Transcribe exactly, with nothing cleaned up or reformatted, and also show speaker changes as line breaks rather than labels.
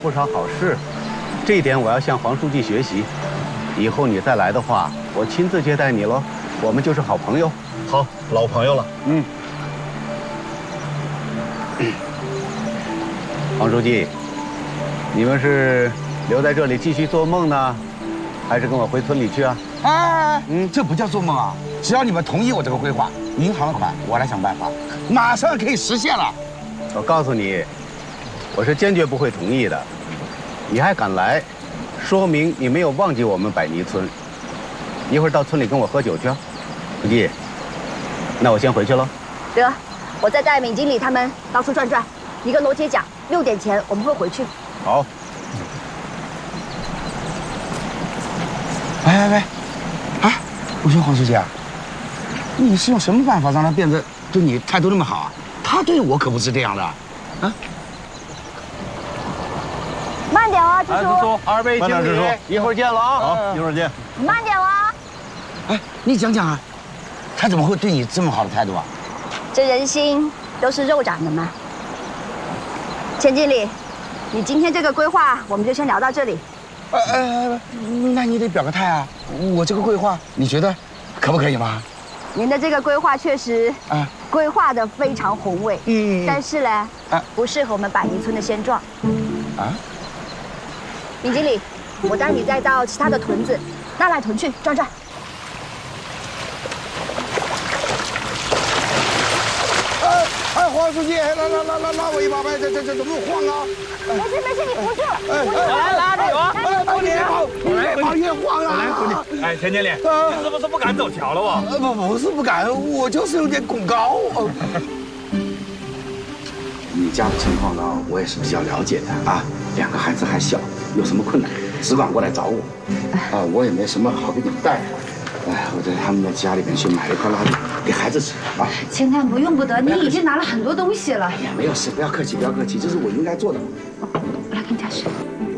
不少好事，这一点我要向黄书记学习。以后你再来的话，我亲自接待你喽，我们就是好朋友。
好，老朋友了。
嗯。黄书记，你们是留在这里继续做梦呢，还是跟我回村里去啊？
哎，嗯，这不叫做梦啊！只要你们同意我这个规划，银行的款我来想办法，马上可以实现了。
我告诉你，我是坚决不会同意的。你还敢来，说明你没有忘记我们百泥村。一会儿到村里跟我喝酒去啊，书记。那我先回去了。
得，我再带闵经理他们到处转转。你跟罗姐讲，六点前我们会回去。
好。
喂喂喂，啊，我说黄书记啊，你是用什么办法让他变得对你态度那么好啊？他对我可不是这样的，啊。
慢点啊，支书。
支书，二位经理，一会儿见了啊。
好，一会儿见。
慢点啊。
哎，你讲讲啊，他怎么会对你这么好的态度啊？
这人心都是肉长的嘛。钱经理，你今天这个规划我们就先聊到这里。
呃呃，那你得表个态啊！我这个规划，你觉得可不可以吗？
您的这个规划确实
啊，
规划的非常宏伟，
嗯，
但是呢，啊，不适合我们百泥村的现状。啊，闵经理，我带你再到其他的屯子，拉来屯去转转。
哎，黄书记，拉拉拉拉拉我一把呗！这这这怎么晃啊？
没事没事，你扶住。
哎哎，来拉着我！哎，把你别跑，越跑越晃啊！
来，徒弟。哎，田经理，你是不是不敢走桥了哇？
不不是不敢，我就是有点恐高。你家的情况呢，我也是比较了解的啊。两个孩子还小，有什么困难只管过来找我。啊，我也没什么好给你们带的。哎，我在他们的家里面去买了一块蜡烛，给孩子吃啊。
千万不用不得，你已经拿了很多东西了。
哎呀，没有事，不要客气，不要客气，这是我应该做的。
我来给你加水。